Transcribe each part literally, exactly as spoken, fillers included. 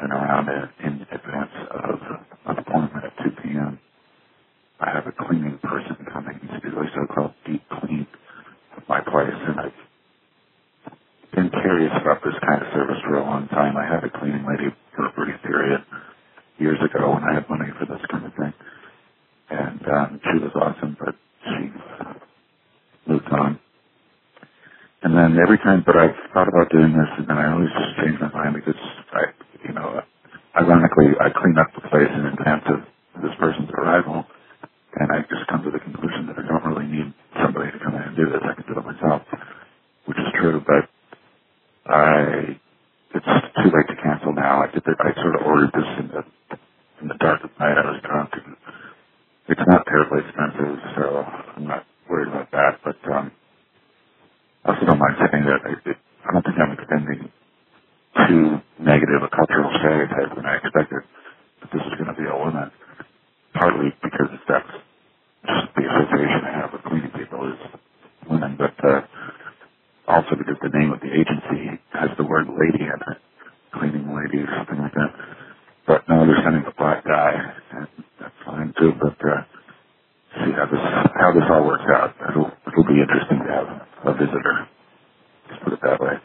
sent around in, in advance of an appointment at two p.m. I have a cleaning person coming to do a so-called deep clean of my place, and I've been curious about this kind of service for a long time. I had a cleaning lady for a brief period years ago when I had money for this kind of thing, and um, she was awesome, but she moved on. And then every time, but I've thought about doing this, and then I always just change my mind because I, you know, ironically, I clean up the place in advance of this person's arrival, and I just come to the conclusion that I don't really need somebody to come in and do this. I can do it myself, which is true, but I, it's too late to cancel now. I did the, I sort of ordered this in the, in the dark of night. I was drunk, and it's not terribly expensive, so I'm not worried about that, but, um, I also don't mind saying that I, it, I don't think I'm extending too negative a cultural stereotype when I expected that this is going to be a woman, partly because that's just the association I have with cleaning people is women, but uh, also because the name of the agency has the word lady in it, cleaning lady or something like that. But no, they're sending a black guy, and that's fine too, but uh, see how this how this all works out. It'll, it'll be interesting to have a visitor. Let's put it that way.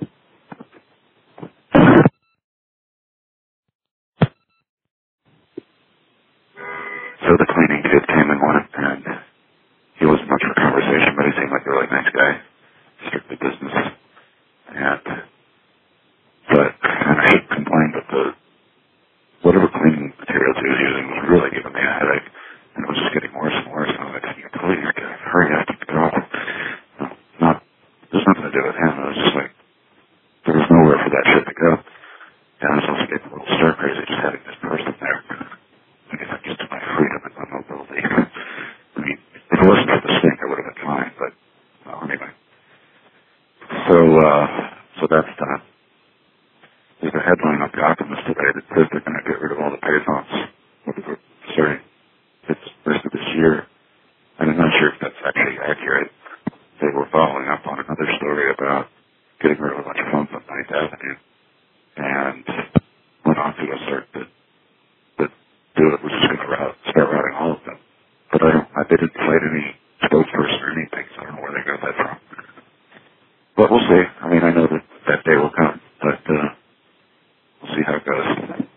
So the cleaning kid came and went, and he wasn't much for conversation, but he seemed like a really nice guy, strictly business. And but and I should complain, but the whatever cleaning materials he was using was really giving me a headache, and it was just getting worse and worse. And I was like, "Can you please hurry up, get off?" No, not there's nothing to do with him. It was just like there was nowhere for that shit to go. And I was also getting a little stir crazy just having this person there. I guess I'm used to my freedom and my mobility. I mean, if it wasn't for the stink, I would have been fine, but well, anyway. So, uh, so that's done. There's a headline on The Alchemist today that says they're going to get rid of all the payphones. Sorry, it's the rest of this year. And I'm not sure if that's actually accurate. They were following up on another story about getting rid of a bunch of phones on Ninth Avenue, and went on to assert that that do it was just going to route, start routing all of them. But I don't, I, they didn't cite any spokesperson or anything, so I don't know where they got that from. But we'll see. I mean, I know that that day will come, but uh, we'll see how it goes.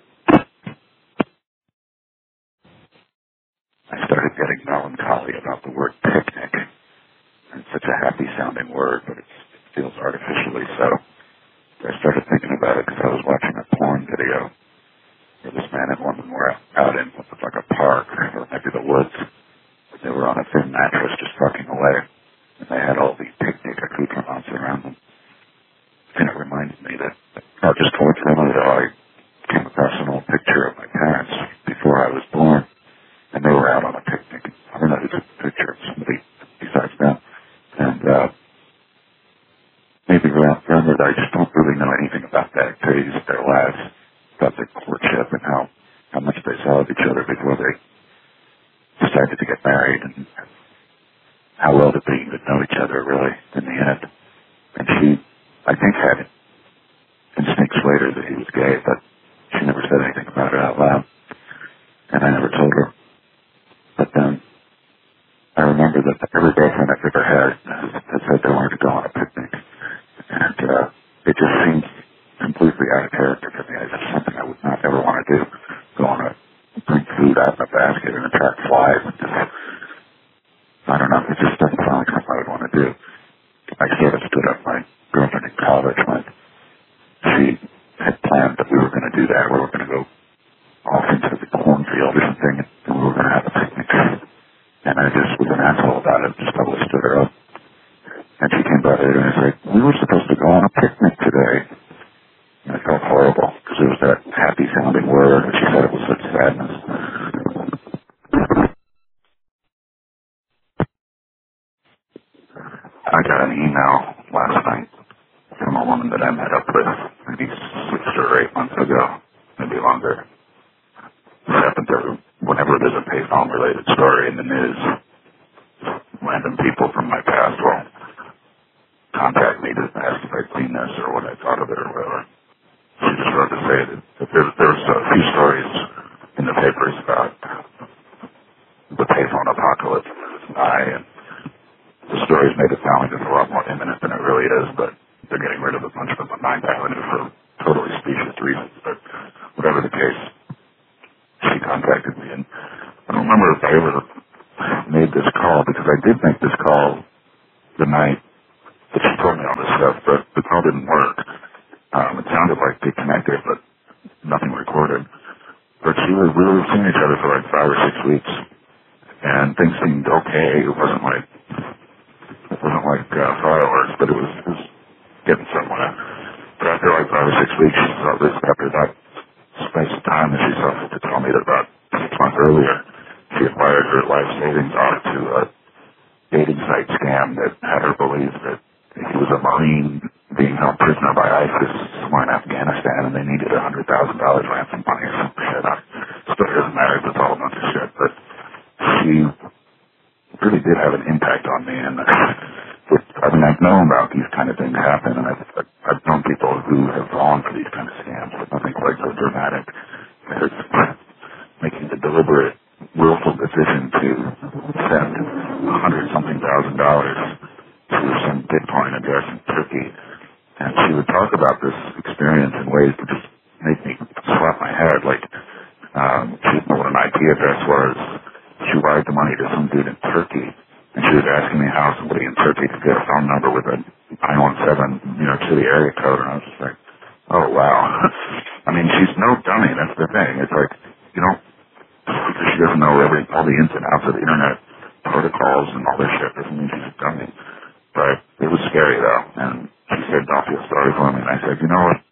I started getting melancholy about the word picnic. It's such a happy-sounding word, but it's, it feels artificially so. I started thinking about it because I was watching a porn video where this man and woman were out in what looked like a park or maybe the woods. They were on a thin mattress just fucking away, and they had all these picnic accoutrements around them. And it reminded me that, not just coincidentally, though, I came across an old picture of my parents before I was born, and they were out on a picnic. I don't know who took the picture of somebody besides them. And uh, maybe remember that I just don't really know anything about that phase of their lives, about their courtship and how, how much they saw of each other before they decided to get married, and how well did they even know each other, really, in the end. And she, I think, had instincts later that he was gay, but she never said anything about it out loud, and I never told her. But then I remember that every girlfriend I've ever had has said they wanted to go on a picnic, and uh, it just seems completely out of character for me. It's just something I would not ever want to do. Go on a bring food out in a basket and attract flies. And just, I don't know. It just doesn't sound like something I would want to do. I sort of stood up my girlfriend in college when she had planned that we were going to do that. We were going to go off into the cornfield or something, and we were going to have a picnic. And I just was an asshole about it. Just totally stood her up. And she came by later and I said, "We were supposed to go on a picnic today." And I felt horrible because it was that happy-sounding word, and she said it was such sadness. I got an email last night from a woman that I met up with maybe six or eight months ago, maybe longer. This happened to, whenever there's a payphone-related story in the news, random people from my past will contact me to ask if I clean this or what I thought of it or whatever. She just wrote to say that, that there, there was a few stories in the papers about the payphone apocalypse. I, and the stories made it sound like it's a lot more imminent than it really is, but they're getting rid of a bunch of them on Ninth Avenue for totally specious reasons. But whatever the case, she contacted me, and I don't remember if I ever made this call, because I did make this call the night that she told me all this stuff, but the call didn't work. Um, it sounded like they connected, but nothing recorded. But she was, we were seeing each other for like five or six weeks, and things seemed okay. It wasn't like, it wasn't like uh, fireworks, but it was, it was getting somewhere. But after like five or six weeks, she saw this, after that space of time that she saw fit to tell me that about six months earlier, she acquired her life savings off to a dating site scam that had her believe that he was a Marine being held prisoner by ISIS somewhere in Afghanistan, and they needed a hundred thousand dollars ransom money or some shit. The story doesn't matter; it's all a bunch of shit. But she really did have an impact on me, and it, I mean, I've known about these kind of things happen, and I've, I've known people who have fallen for these kind of scams, but nothing quite so dramatic as making the deliberate, willful decision to send a hundred something thousand dollars to some Bitcoin address in Turkey. And she would talk about this experience in ways that just made me slap my head. Like, um, she didn't know what an I P address was. She wired the money to some dude in Turkey, and she was asking me how somebody in Turkey could get a phone number with a nine one seven New York City area code, and I was just like, oh, wow. I mean, she's no dummy, that's the thing. It's like, you know, because she doesn't know every, all the ins and outs of the internet protocols and all this shit doesn't mean she's a dummy. But it was scary, though, and she said, don't feel sorry for me, and I said, you know what,